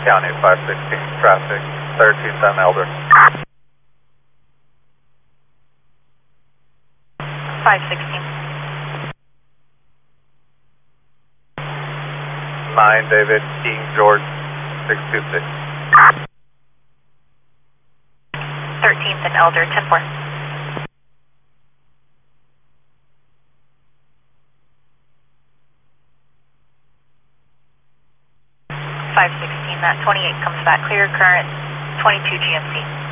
County 516 traffic, 13th and Elder. 516. 9 David, King George, 626. 13th and Elder, 10-4. That 28 comes back clear, current 22 GMC.